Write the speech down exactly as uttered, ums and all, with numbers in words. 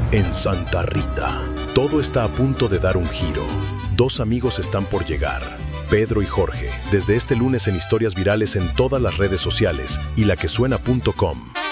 En Santa Rita, todo está a punto de dar un giro. Dos amigos están por llegar, Pedro y Jorge, desde este lunes en historias virales en todas las redes sociales y la que suena punto com.